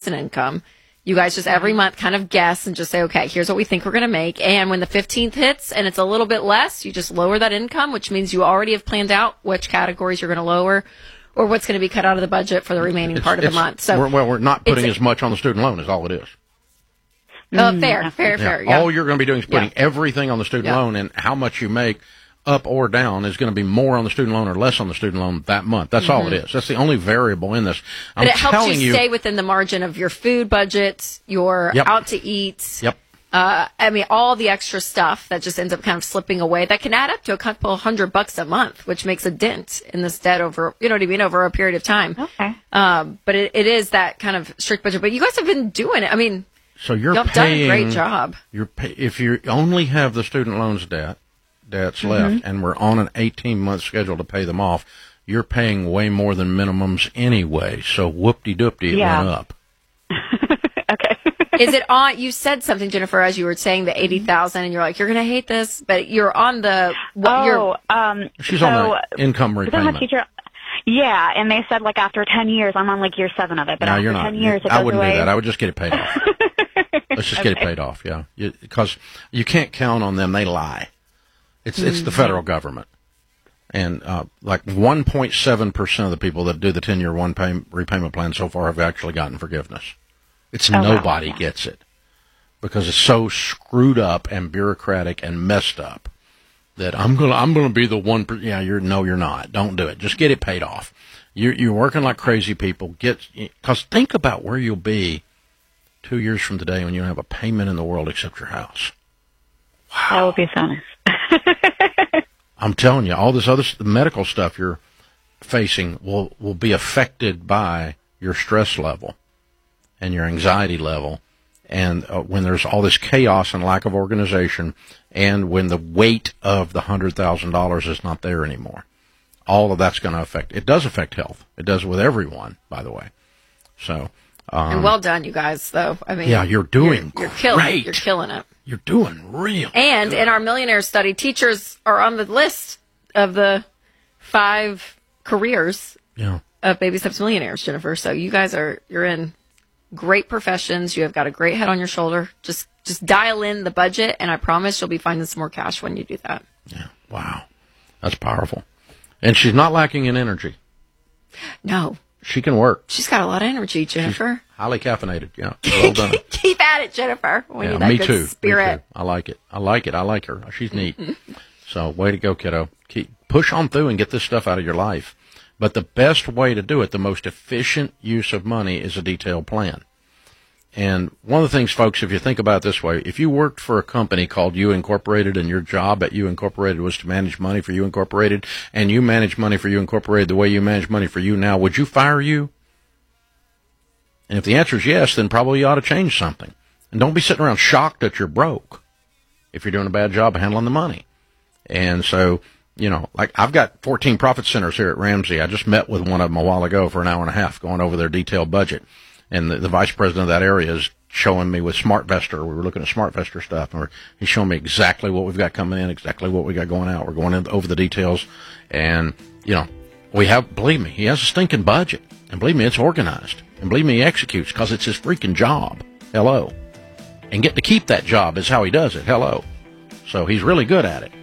an income. You guys just every month kind of guess and just say, okay, here's what we think we're going to make. And when the 15th hits and it's a little bit less, you just lower that income, which means you already have planned out which categories you're going to lower or what's going to be cut out of the budget for the remaining part of the month. So we're not putting as much on the student loan is all it is. Fair. Yeah. All you're going to be doing is putting everything on the student loan, and how much you make up or down is going to be more on the student loan or less on the student loan that month. That's all it is. That's the only variable in this. But it helps you stay within the margin of your food budget, your out to eat. Yep. All the extra stuff that just ends up kind of slipping away that can add up to a couple $100 a month, which makes a dent in this debt over, you know what I mean, over a period of time. Okay. But it is that kind of strict budget. But you guys have been doing it. I mean, so you've done a great job. If you only have the student loans debts left, and we're on an 18-month schedule to pay them off, you're paying way more than minimums anyway. So whoop-de-doop-de, it went up. Okay. Is it on? You said something, Jennifer, as you were saying the 80,000, and you're like, you're going to hate this, but you're on the. She's on the income repayment. I'm a teacher. Yeah, and they said like after 10 years, I'm on like year 7 of it. But no, after you're not. 10 years, I wouldn't do that. I would just get it paid off. Let's just get it paid off. Yeah, because you can't count on them. They lie. It's the federal government, and like 1.7% of the people that do the 10-year repayment plan so far have actually gotten forgiveness. It's nobody gets it because it's so screwed up and bureaucratic and messed up that I'm gonna be the one. Yeah, you're not. Don't do it. Just get it paid off. You're working like crazy people. Because think about where you'll be 2 years from today when you don't have a payment in the world except your house. Wow, that would be so nice. I'm telling you, all this other medical stuff you're facing will be affected by your stress level and your anxiety level, and when there's all this chaos and lack of organization, and when the weight of the $100,000 is not there anymore, all of that's going to affect. It does affect health. It does with everyone, by the way. So, and well done, you guys. Though I mean, yeah, you're doing great. You're killing it. You're doing real. And good. In our millionaire study, teachers are on the list of the 5 careers of Baby Steps Millionaires, Jennifer. So you guys you're in great professions. You have got a great head on your shoulder. Just dial in the budget, and I promise you'll be finding some more cash when you do that. Yeah. Wow. That's powerful. And she's not lacking in energy. No. She can work. She's got a lot of energy, Jennifer. She's highly caffeinated. Yeah. Well done. Keep at it, Jennifer. We need that me good too. spirit. Me too. I like it. I like her. She's neat. So way to go, kiddo. Push on through and get this stuff out of your life. But the best way to do it, the most efficient use of money, is a detailed plan. And one of the things, folks, if you think about it this way, if you worked for a company called You Incorporated and your job at You Incorporated was to manage money for You Incorporated, and you manage money for You Incorporated the way you manage money for you now, would you fire you? And if the answer is yes, then probably you ought to change something. And don't be sitting around shocked that you're broke if you're doing a bad job of handling the money. And so, like I've got 14 profit centers here at Ramsey. I just met with one of them a while ago for an hour and a half going over their detailed budget. And the vice president of that area is showing me with SmartVestor. We were looking at SmartVestor stuff, and he's showing me exactly what we've got coming in, exactly what we got going out. We're going over the details. And, believe me, he has a stinking budget. And believe me, it's organized. And believe me, he executes because it's his freaking job. Hello. And getting to keep that job is how he does it. Hello. So he's really good at it.